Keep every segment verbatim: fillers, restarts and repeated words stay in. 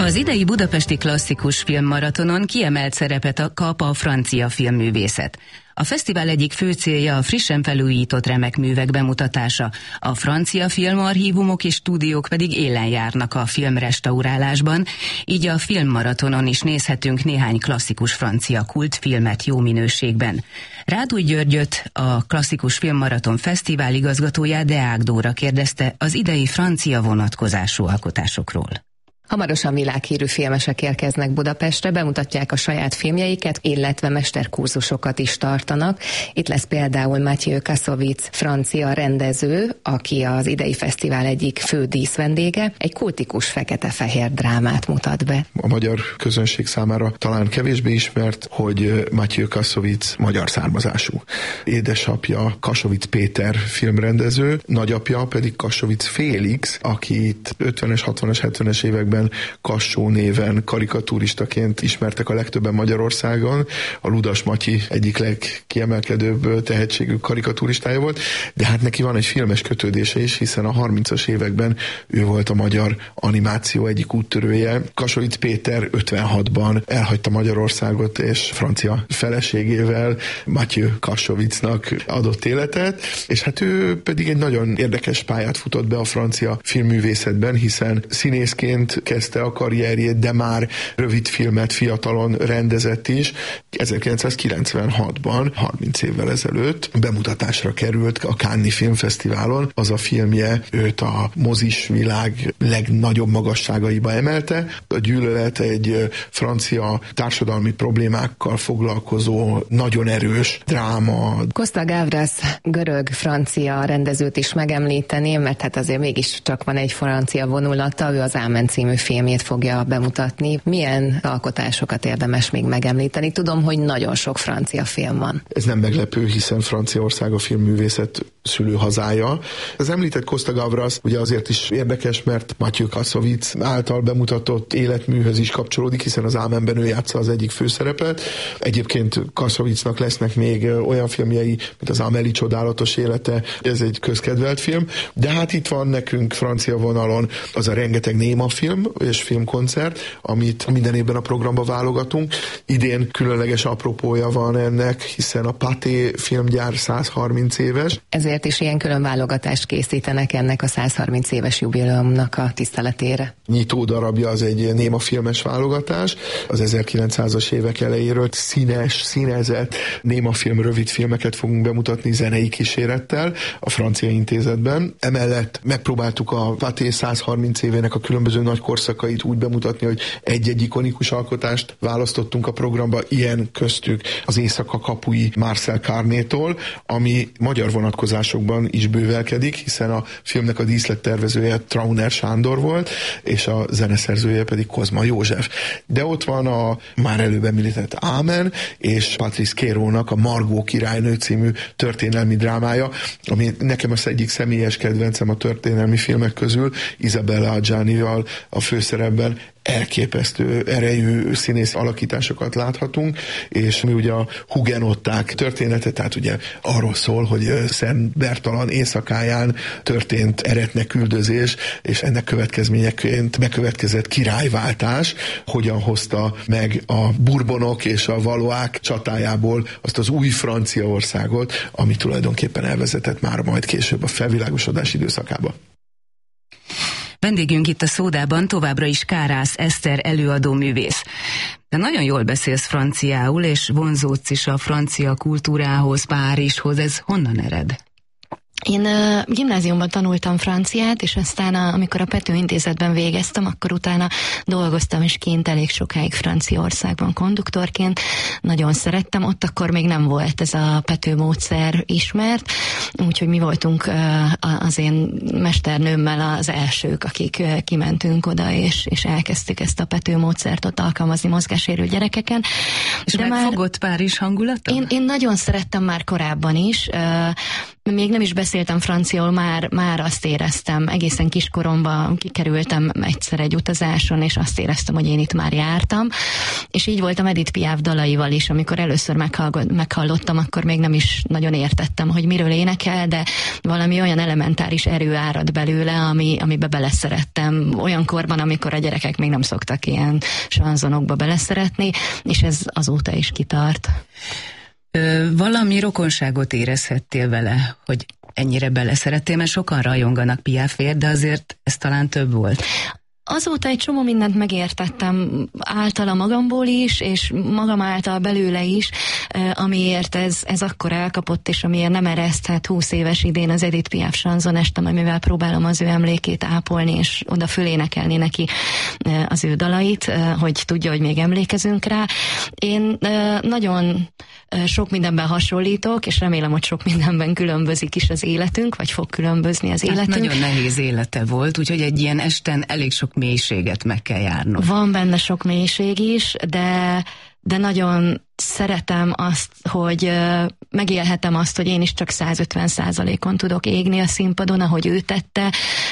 Az idei budapesti klasszikus filmmaratonon kiemelt szerepet kap a francia filmművészet. A fesztivál egyik fő célja a frissen felújított remek művek bemutatása, a francia filmarchívumok és stúdiók pedig élen járnak a filmrestaurálásban, így a filmmaratonon is nézhetünk néhány klasszikus francia kultfilmet jó minőségben. Rádúj Györgyöt, a Klasszikus Filmmaraton Fesztivál igazgatóját, Deák Dóra kérdezte az idei francia vonatkozású alkotásokról. Hamarosan világhírű filmesek érkeznek Budapestre, bemutatják a saját filmjeiket, illetve mesterkurzusokat is tartanak. Itt lesz például Mathieu Kassovitz, francia rendező, aki az idei fesztivál egyik fő díszvendége, egy kultikus fekete-fehér drámát mutat be. A magyar közönség számára talán kevésbé ismert, hogy Mathieu Kassovitz magyar származású. Édesapja Kassovitz Péter filmrendező, nagyapja pedig Kassovitz Félix, akit ötvenes, hatvanas, hetvenes években Kassó néven karikatúristaként ismertek a legtöbben Magyarországon. A Ludas Matyi egyik legkiemelkedőbb tehetségű karikatúristája volt, de hát neki van egy filmes kötődése is, hiszen a harmincas években ő volt a magyar animáció egyik úttörője. Kassovitz Péter ötvenhatban elhagyta Magyarországot, és francia feleségével Mathieu Kassovitznak adott életet, és hát ő pedig egy nagyon érdekes pályát futott be a francia filmművészetben, hiszen színészként kezdte a karrierjét, de már rövid filmet fiatalon rendezett is. ezerkilencszázkilencvenhatban, harminc évvel ezelőtt bemutatásra került a Cannes-i Filmfesztiválon. Az a filmje őt a mozis világ legnagyobb magasságaiba emelte. A Gyűlölet egy francia társadalmi problémákkal foglalkozó, nagyon erős dráma. Costa Gavras görög-francia rendezőt is megemlíteném, mert hát azért mégis csak van egy francia vonulata, ő az Ámen című filmjét fogja bemutatni. Milyen alkotásokat érdemes még megemlíteni? Tudom, hogy nagyon sok francia film van. Ez nem meglepő, hiszen Franciaország a filmművészet szülőhazája. Az említett Costa Gavras ugye azért is érdekes, mert Mathieu Kassovitz által bemutatott életműhöz is kapcsolódik, hiszen az Ámenben ő játsza az egyik főszerepet. Egyébként Kassovitznak lesznek még olyan filmjei, mint az Amélie csodálatos élete, ez egy közkedvelt film, de hát itt van nekünk francia vonalon az a rengeteg néma film és filmkoncert, amit minden évben a programba válogatunk. Idén különleges apropója van ennek, hiszen a Pathé filmgyár százharminc éves. Ezért is ilyen külön válogatást készítenek ennek a százharminc éves jubileumnak a tiszteletére. Nyitó darabja az egy néma filmes válogatás, az ezerkilencszázas évek elejéről színes, színezett néma film, rövid filmeket fogunk bemutatni zenei kísérettel a Francia Intézetben. Emellett megpróbáltuk a Pathé százharminc évének a különböző nagy korszakait úgy bemutatni, hogy egy-egy ikonikus alkotást választottunk a programba, ilyen köztük az Éjszaka kapui Marcel Carnétól, ami magyar vonatkozásokban is bővelkedik, hiszen a filmnek a díszlettervezője Trauner Sándor volt, és a zeneszerzője pedig Kozma József. De ott van a már előbb említett Ámen, és Patrice Kérónak a Margó királynő című történelmi drámája, ami nekem az egyik személyes kedvencem a történelmi filmek közül, Isabella Adjanival a főszerepben. Elképesztő erejű színész alakításokat láthatunk, és mi ugye a hugenották története, tehát ugye arról szól, hogy Szent Bertalan éjszakáján történt eretneküldözés, és ennek következményeként bekövetkezett királyváltás, hogyan hozta meg a Bourbonok és a Valois csatájából azt az új Franciaországot, ami tulajdonképpen elvezetett már majd később a felvilágosodás időszakába. Vendégünk itt a Szódában továbbra is Kárász Eszter előadó művész. De nagyon jól beszélsz franciául, és vonzódsz is a francia kultúrához, Párizshoz. Ez honnan ered? Én uh, gimnáziumban tanultam franciát, és aztán a, amikor a Pető Intézetben végeztem, akkor utána dolgoztam is kint elég sokáig Franciaországban konduktorként. Nagyon szerettem, ott akkor még nem volt ez a Pető módszer ismert, úgyhogy mi voltunk uh, az én mesternőmmel az elsők, akik uh, kimentünk oda, és, és elkezdtük ezt a Pető módszert ott alkalmazni mozgássérült gyerekeken. És megfogott Párizs hangulata? Én, én nagyon szerettem már korábban is, uh, Még nem is beszéltem franciául, már, már azt éreztem, egészen kiskoromban kikerültem egyszer egy utazáson, és azt éreztem, hogy én itt már jártam, és így voltam Edith Piaf dalaival is, amikor először meghallottam, akkor még nem is nagyon értettem, hogy miről énekel, de valami olyan elementáris erő árad belőle, ami, amibe beleszerettem, olyan korban, amikor a gyerekek még nem szoktak ilyen sanzonokba beleszeretni, és ez azóta is kitart. Ö, valami rokonságot érezhettél vele, hogy ennyire beleszerettél, mert sokan rajonganak Piafért, de azért ez talán több volt. Azóta egy csomó mindent megértettem általa magamból is, és magam által belőle is, amiért ez, ez akkor elkapott, és amiért nem ereszthet húsz éves idén az Edith Piaf sanzonestem, amivel próbálom az ő emlékét ápolni, és oda fölénekelni neki az ő dalait, hogy tudja, hogy még emlékezünk rá. Én nagyon sok mindenben hasonlítok, és remélem, hogy sok mindenben különbözik is az életünk, vagy fog különbözni az életünk. Hát nagyon nehéz élete volt, úgyhogy egy ilyen esten elég sok mélységet meg kell járnom. Van benne sok mélység is, de, de nagyon szeretem azt, hogy megélhetem azt, hogy én is csak százötven százalékon tudok égni a színpadon, ahogy ő tette.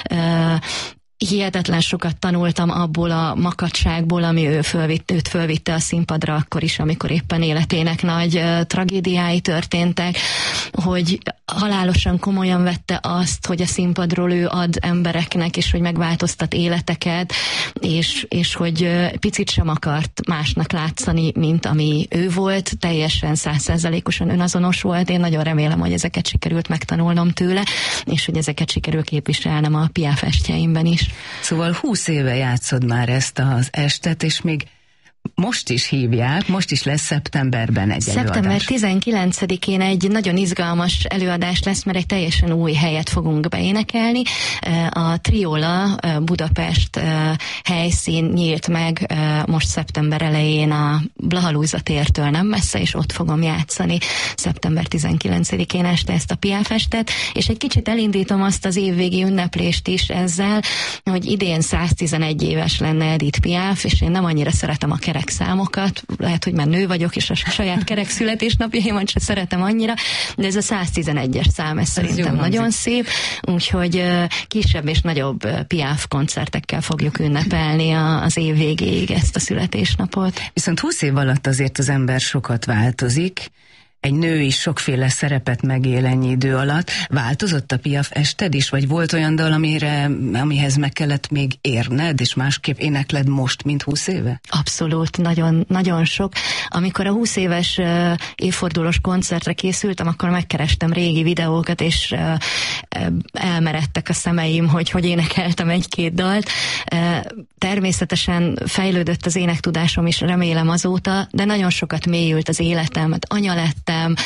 Hihetetlen sokat tanultam abból a makacságból, ami ő fölvitt, őt fölvitte a színpadra akkor is, amikor éppen életének nagy uh, tragédiái történtek, hogy halálosan komolyan vette azt, hogy a színpadról ő ad embereknek, és hogy megváltoztat életeket, és, és hogy uh, picit sem akart másnak látszani, mint ami ő volt, teljesen száz százalékosan önazonos volt. Én nagyon remélem, hogy ezeket sikerült megtanulnom tőle, és hogy ezeket sikerül képviselnem a Piaf estjeimben is. Szóval húsz éve játszod már ezt az estet, és még most is hívják, most is lesz szeptemberben egy előadás. szeptember tizenkilencedikén egy nagyon izgalmas előadás lesz, mert egy teljesen új helyet fogunk beénekelni. A Triola Budapest helyszín nyílt meg most szeptember elején a Blahalúza tértől nem messze, és ott fogom játszani szeptember tizenkilencedikén este ezt a Piaf estet, és egy kicsit elindítom azt az évvégi ünneplést is ezzel, hogy idén száztizenegy éves lenne Edith Piaf, és én nem annyira szeretem a kerek számokat, lehet, hogy már nő vagyok, és a saját kerek születésnapjaimat sem szeretem annyira, de ez a száztizenegyes szám, ez, ez szerintem nagyon szép, úgyhogy kisebb és nagyobb Piaf koncertekkel fogjuk ünnepelni az év végéig ezt a születésnapot. Viszont húsz év alatt azért az ember sokat változik, egy nő is sokféle szerepet megél ennyi idő alatt. Változott a Piaf ested is, vagy volt olyan dal, amire, amihez meg kellett még érned, és másképp énekled most, mint húsz éve? Abszolút, nagyon, nagyon sok. Amikor a húsz éves uh, évfordulós koncertre készültem, akkor megkerestem régi videókat, és uh, uh, elmeredtek a szemeim, hogy hogy énekeltem egy-két dalt. Uh, természetesen fejlődött az énektudásom is, remélem azóta, de nagyon sokat mélyült az életem, hát anya lettem,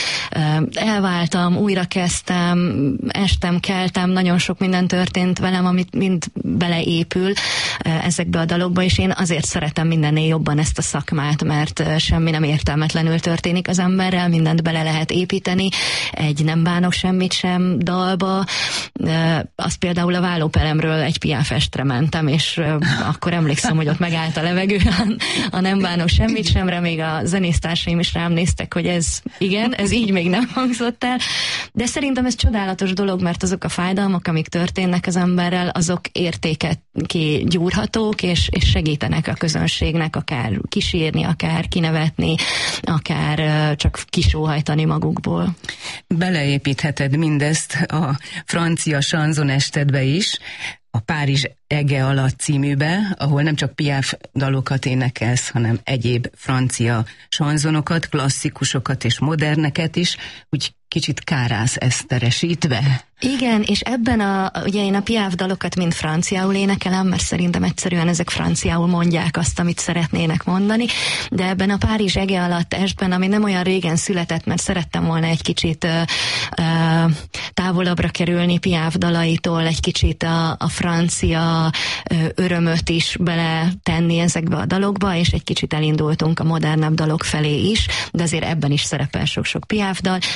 elváltam, újra kezdtem, estem, keltem, nagyon sok minden történt velem, amit mind beleépül ezekbe a dalokba, és én azért szeretem mindennél jobban ezt a szakmát, mert semmi nem értelmetlenül történik az emberrel, mindent bele lehet építeni, egy nem bánok semmit sem dalba. Azt például a vállóperemről egy Piaf estre mentem, és akkor emlékszem, hogy ott megállt a levegő, a nem bánok semmit semre, még a zenésztársaim is rám néztek, hogy ez igen, ez így még nem hangzott el, de szerintem ez csodálatos dolog, mert azok a fájdalmak, amik történnek az emberrel, azok értéket kigyúrhatók, és, és segítenek a közönségnek akár kísérni, akár kinevetni, akár csak kisóhajtani magukból. Beleépítheted mindezt a francia sanzonestedbe is, a Párizs ege alatt címűbe, ahol nem csak Piaf dalokat énekelsz, hanem egyéb francia sanzonokat, klasszikusokat és moderneket is, úgy kicsit kárász eszteresítve. Igen, és ebben a, ugye én a Piaf dalokat mind franciául énekelem, mert szerintem egyszerűen ezek franciául mondják azt, amit szeretnének mondani, de ebben a Párizs ege alatt estben, ami nem olyan régen született, mert szerettem volna egy kicsit uh, uh, távolabbra kerülni Piaf dalaitól, egy kicsit a, a francia uh, örömöt is bele tenni ezekbe a dalokba, és egy kicsit elindultunk a modernebb dalok felé is, de azért ebben is szerepel sok-sok Piaf dal, és ebben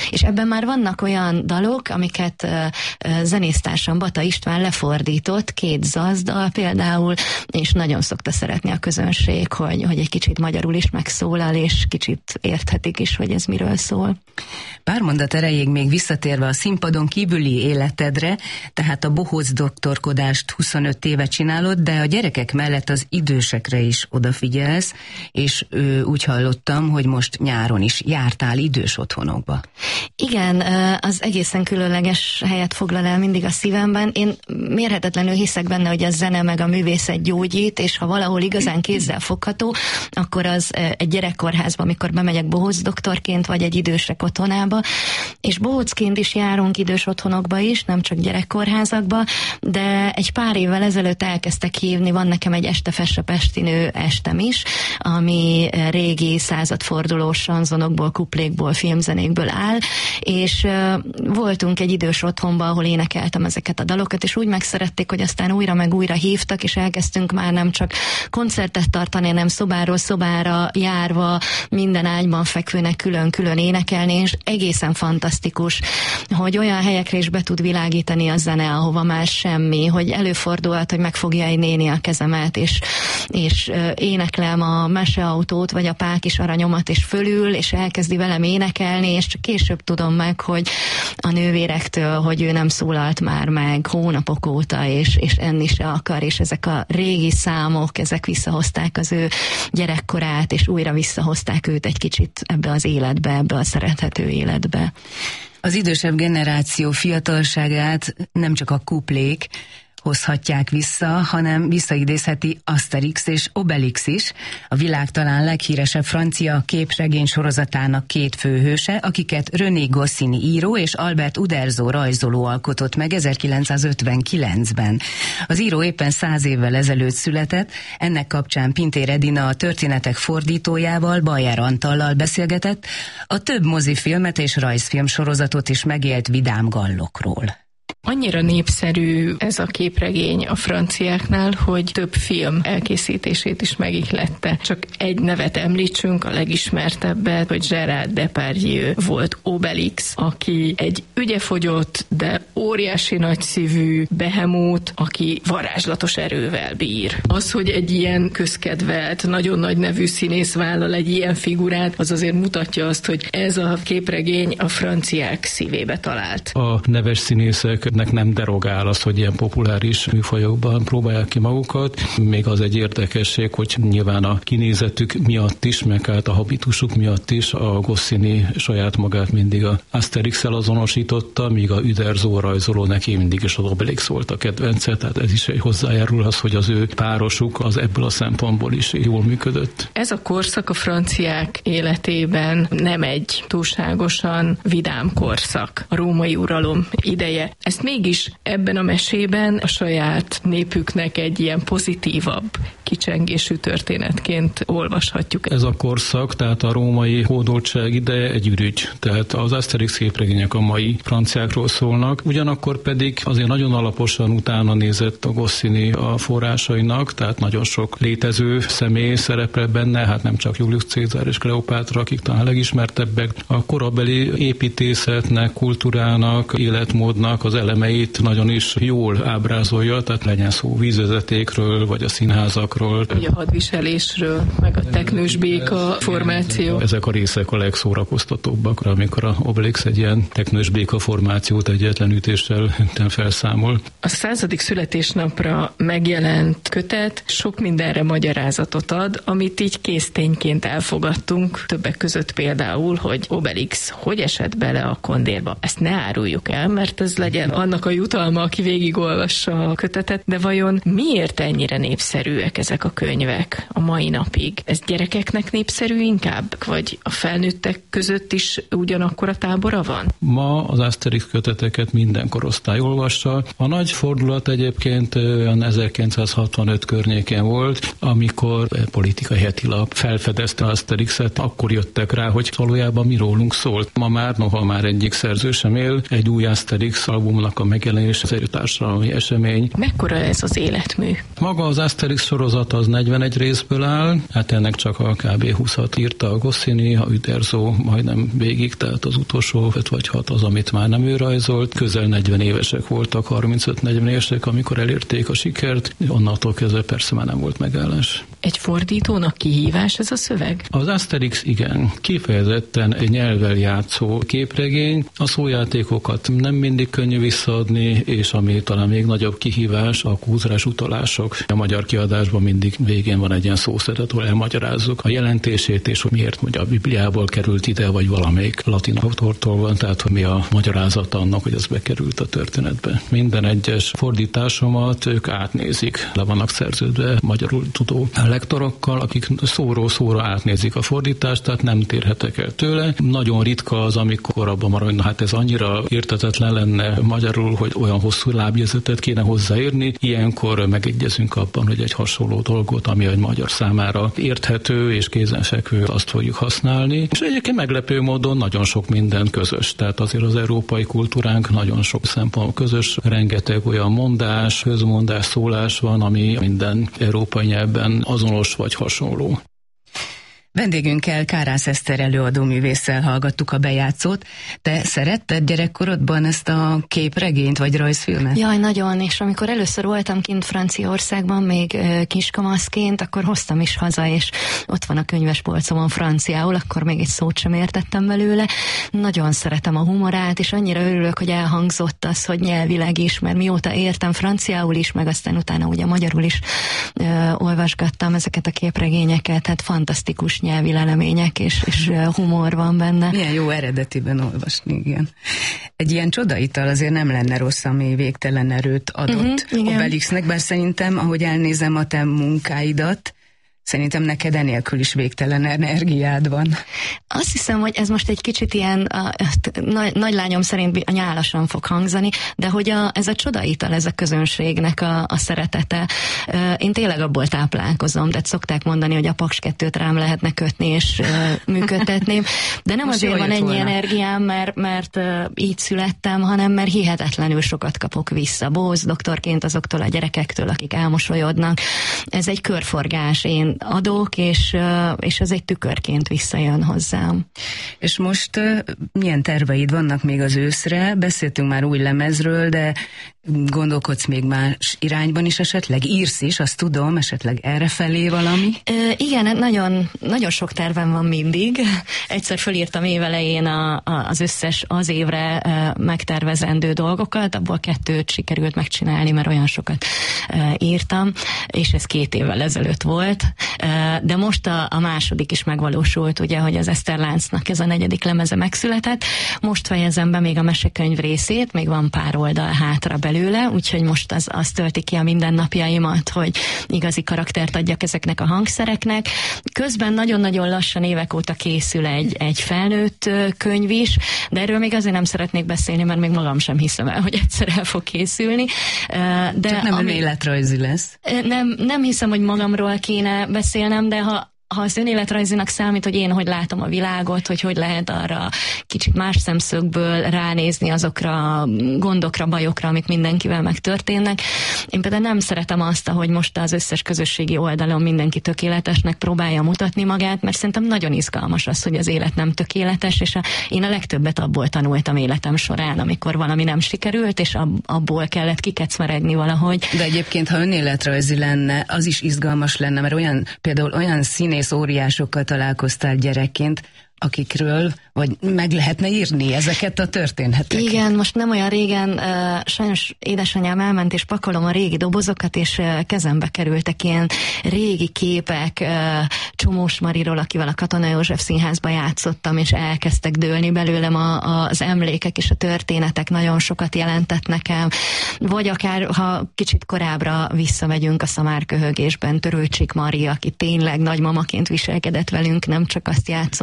már vannak olyan dalok, amiket zenésztársam Bata István lefordított, két zazdal például, és nagyon szokta szeretni a közönség, hogy, hogy egy kicsit magyarul is megszólal, és kicsit érthetik is, hogy ez miről szól. Pár mondat erejéig még visszatérve a színpadon kívüli életedre, tehát a bohóc doktorkodást huszonöt éve csinálod, de a gyerekek mellett az idősekre is odafigyelsz, és ő, úgy hallottam, hogy most nyáron is jártál idős otthonokba. Igen, az egészen különleges helyet foglal el mindig a szívemben. Én mérhetetlenül hiszek benne, hogy a zene meg a művészet gyógyít, és ha valahol igazán kézzel fogható, akkor az egy gyerekkórházba, amikor bemegyek bohóc doktorként, vagy egy idősek otthonába, és bohócként is járunk idős otthonokba is, nem csak gyerekkórházakba, de egy pár évvel ezelőtt elkezdtek hívni, van nekem egy Este fesse pestinő estem is, ami régi századfordulós sanzonokból, kuplékból, filmzenékből áll, és uh, voltunk egy idős otthonban, ahol énekeltem ezeket a dalokat, és úgy megszerették, hogy aztán újra meg újra hívtak, és elkezdtünk már nem csak koncertet tartani, hanem szobáról szobára járva, minden ágyban fekvőnek külön-külön énekelni, és egészen fantasztikus, hogy olyan helyekre is be tud világítani a zene, ahova már semmi, hogy előfordulhat, hogy megfogja egy néni a kezemet, és, és uh, éneklem a meseautót, vagy a Pákis aranyomat, és fölül, és elkezdi velem énekelni, és csak később tudom meg, hogy a nővérektől, hogy ő nem szólalt már meg hónapok óta, és, és enni se akar, és ezek a régi számok, ezek visszahozták az ő gyerekkorát, és újra visszahozták őt egy kicsit ebbe az életbe, ebbe a szerethető életbe. Az idősebb generáció fiatalságát nem csak a kuplék hozhatják vissza, hanem visszaidézheti Asterix és Obelix is, a világ talán leghíresebb francia képregény sorozatának két főhőse, akiket René Goscinny író és Albert Uderzo rajzoló alkotott meg ezerkilencszázötvenkilencben. Az író éppen száz évvel ezelőtt született, ennek kapcsán Pintér Edina a történetek fordítójával, Bajer Antallal beszélgetett, a több mozifilmet és rajzfilm sorozatot is megélt vidám gallokról. Annyira népszerű ez a képregény a franciáknál, hogy több film elkészítését is megihlette. Csak egy nevet említsünk, a legismertebbet, hogy Gérard Depardieu volt Obelix, aki egy ügyefogyott, de óriási nagyszívű behemót, aki varázslatos erővel bír. Az, hogy egy ilyen közkedvelt, nagyon nagy nevű színész vállal egy ilyen figurát, az azért mutatja azt, hogy ez a képregény a franciák szívébe talált. A neves színészek nem derogál az, hogy ilyen populáris műfajokban próbálják ki magukat. Még az egy érdekesség, hogy nyilván a kinézetük miatt is, meg hát a habitusuk miatt is a Goscinny saját magát mindig a Asterix-el azonosította, míg a Uderzo rajzoló neki mindig is az Obelix volt a kedvence, tehát ez is egy hozzájárul az, hogy az ő párosuk az ebből a szempontból is jól működött. Ez a korszak a franciák életében nem egy túlságosan vidám korszak, a római uralom ideje. Ezt mégis ebben a mesében a saját népüknek egy ilyen pozitívabb kicsengésű történetként olvashatjuk. Ez a korszak, tehát a római hódoltság ideje egy ürügy. Tehát az Asterix képregények a mai franciákról szólnak, ugyanakkor pedig azért nagyon alaposan utána nézett a Goscinny a forrásainak, tehát nagyon sok létező személy szerepel benne, hát nem csak Julius Cézár és Kleopátra, akik talán legismertebbek. A korabeli építészetnek, kultúrának, életmódnak az elemeit nagyon is jól ábrázolja, tehát legyen szó vízvezetékről, vagy a színházakról. Ugye a hadviselésről, meg a teknős béka formáció. Ezek a részek a legszórakoztatóbbak, amikor a Obelix egy ilyen teknős béka formációt egyetlen ütéssel felszámol. A századik születésnapra megjelent kötet sok mindenre magyarázatot ad, amit így késztényként elfogadtunk, többek között például, hogy Obelix hogy esett bele a kondérba. Ezt ne áruljuk el, mert ez legyen annak a jutalma, aki végigolvassa a kötetet, de vajon miért ennyire népszerűek ezek a könyvek a mai napig? Ez gyerekeknek népszerű inkább? Vagy a felnőttek között is ugyanakkor a tábora van? Ma az Asterix köteteket minden korosztály olvassa. A nagy fordulat egyébként olyan ezerkilencszázhatvanöt környékén volt, amikor a Politikai heti lap felfedezte Asterixet, akkor jöttek rá, hogy valójában mi rólunk szólt. Ma már, noha már egyik szerző sem él, egy új Asterix albumnak annak a megjelenés, az társadalmi esemény. Mekkora ez az életmű? Maga az Asterix sorozat az negyvenegy részből áll, hát ennek csak a kb. húszat írta a Goscinny, a Uderzo majdnem végig, tehát az utolsó öt vagy hat az, amit már nem ő rajzolt. Közel negyven évesek voltak, harmincöt-negyven évesek, amikor elérték a sikert, onnantól kezdve persze már nem volt megállás. Egy fordítónak kihívás ez a szöveg? Az Asterix igen, kifejezetten egy nyelvvel játszó képregény, a szójátékokat nem mindig könnyű visszaadni, és ami talán még nagyobb kihívás, a kulturális utalások. A magyar kiadásban mindig végén van egy ilyen szószeret, ahol elmagyarázzuk a jelentését, és hogy miért mondja a Bibliából került ide, vagy valamelyik latin autortól van, tehát hogy mi a magyarázata annak, hogy ez bekerült a történetbe. Minden egyes fordításomat ők átnézik, le vannak szerződve magyarul tudó lektorokkal, akik szóról szóra átnézik a fordítást, tehát nem térhetek el tőle. Nagyon ritka az, amikor abban marad, hogy na hát ez annyira érthetetlen lenne magyarul, hogy olyan hosszú lábjegyzetet kéne hozzáírni. Ilyenkor megegyezünk abban, hogy egy hasonló dolgot, ami egy magyar számára érthető és kézenfekvő, azt fogjuk használni. És egyébként meglepő módon nagyon sok minden közös. Tehát azért az európai kultúránk nagyon sok szempont közös. Rengeteg olyan mondás, közmondás, szólás van, ami minden európai nyelvben azonos vagy hasonló. Vendégünkkel, Kárász Eszter előadóművésszel hallgattuk a bejátszót. Te szeretted gyerekkorodban ezt a képregényt vagy rajzfilmet? Jaj, nagyon, és amikor először voltam kint Franciaországban, még kiskamaszként, akkor hoztam is haza, és ott van a könyvespolcomon franciául, akkor még egy szót sem értettem belőle. Nagyon szeretem a humorát, és annyira örülök, hogy elhangzott az, hogy nyelvileg is, mert mióta értem franciául is, meg aztán utána ugye magyarul is ö, olvasgattam ezeket a képregényeket, hát fantasztikus nyelvi lelemények, és, és humor van benne. Milyen jó eredetiben olvasni, igen. Egy ilyen csodaital azért nem lenne rossz, ami végtelen erőt adott uh-huh, Obelixnek, bár szerintem, ahogy elnézem a te munkáidat, szerintem neked enélkül is végtelen energiád van. Azt hiszem, hogy ez most egy kicsit ilyen, a, a, nagy, nagylányom szerint a nyálasan fog hangzani, de hogy a, ez a csodaital, ez a közönségnek a, a szeretete. Én tényleg abból táplálkozom, de szokták mondani, hogy a Paks kettőt rám lehetne kötni és működtetném, de nem most azért van ennyi volna energiám, mert, mert így születtem, hanem mert hihetetlenül sokat kapok vissza. Bóz doktorként azoktól a gyerekektől, akik elmosolyodnak. Ez egy körforgás. Én adok, és, és ez egy tükörként visszajön hozzám. És most milyen terveid vannak még az őszre? Beszéltünk már új lemezről, de gondolkodsz még más irányban is esetleg? Írsz is, azt tudom, esetleg errefelé valami? E, igen, nagyon, nagyon sok tervem van mindig. Egyszer fölírtam évelején a, a, az összes az évre e, megtervezendő dolgokat, abból kettőt sikerült megcsinálni, mert olyan sokat e, írtam, és ez két évvel ezelőtt volt. E, de most a, a második is megvalósult, ugye, hogy az Eszter Láncnak ez a negyedik lemeze megszületett. Most fejezem be még a mesekönyv részét, még van pár oldal hátra belőle, úgyhogy most az, az tölti ki a mindennapjaimat, hogy igazi karaktert adjak ezeknek a hangszereknek. Közben nagyon-nagyon lassan évek óta készül egy, egy felnőtt könyv is, de erről még azért nem szeretnék beszélni, mert még magam sem hiszem el, hogy egyszer el fog készülni. De csak nem ami, életrajzi lesz. Nem, nem hiszem, hogy magamról kéne beszélnem, de ha ha az önéletrajzinak számít, hogy én hogy látom a világot, hogy hogy lehet arra kicsit más szemszögből ránézni azokra a gondokra, bajokra, amik mindenkivel megtörténnek. Én például nem szeretem azt, hogy most az összes közösségi oldalon mindenki tökéletesnek próbálja mutatni magát, mert szerintem nagyon izgalmas az, hogy az élet nem tökéletes, és a, én a legtöbbet abból tanultam életem során, amikor valami nem sikerült, és ab, abból kellett kikecmeregni valahogy. De egyébként, ha önéletrajzi lenne, az is izgalmas lenne, mert olyan, például olyan színész óriásokkal találkoztál gyerekként, akikről, vagy meg lehetne írni ezeket a történeteket. Igen, most nem olyan régen, uh, sajnos édesanyám elment, és pakolom a régi dobozokat, és uh, kezembe kerültek ilyen régi képek uh, Csomós Mariról, akivel a Katona József Színházba játszottam, és elkezdtek dőlni belőlem a, a, az emlékek és a történetek, nagyon sokat jelentett nekem. Vagy akár, ha kicsit korábbra visszamegyünk a Szamárköhögésben, Törőcsik Mari, aki tényleg nagymamaként viselkedett velünk, nem csak azt játszotta.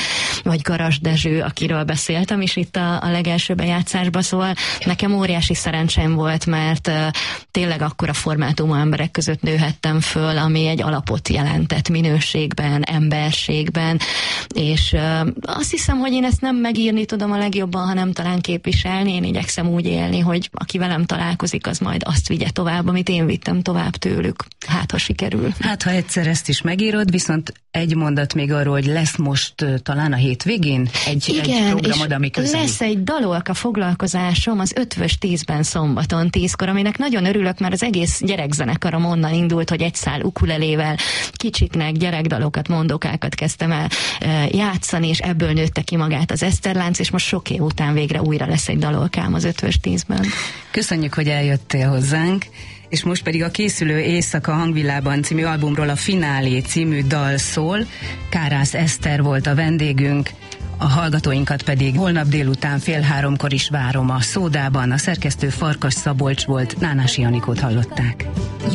vagy Garas Dezső, akiről beszéltem is itt a, a legelső bejátszásban, szóval nekem óriási szerencsém volt, mert uh, tényleg akkora formátumú emberek között nőhettem föl, ami egy alapot jelentett minőségben, emberségben, és uh, azt hiszem, hogy én ezt nem megírni tudom a legjobban, hanem talán képviselni. Én igyekszem úgy élni, hogy aki velem találkozik, az majd azt vigye tovább, amit én vittem tovább tőlük. Hát, ha sikerül. Hát, ha egyszer ezt is megírod, viszont egy mondat még arról, hogy lesz most uh, talán a hétvégén egy, igen, egy programod, ami közeli. Lesz egy dalolka foglalkozásom az Ötvös tízben szombaton tízkor, aminek nagyon örülök, mert az egész gyerekzenekarom onnan indult, hogy egy szál ukulelével kicsiknek gyerekdalokat, mondókákat kezdtem el uh, játszani, és ebből nőtte ki magát az Eszterlánc, és most sok év után végre újra lesz egy dalolkám az Ötvös tízben. Köszönjük, hogy eljöttél hozzánk. És most pedig a készülő Éjszaka hangvillában című albumról a Finálé című dal szól. Kárász Eszter volt a vendégünk, a hallgatóinkat pedig holnap délután fél háromkor is várom a Szódában. A szerkesztő Farkas Szabolcs volt, Nánási Anikót hallották.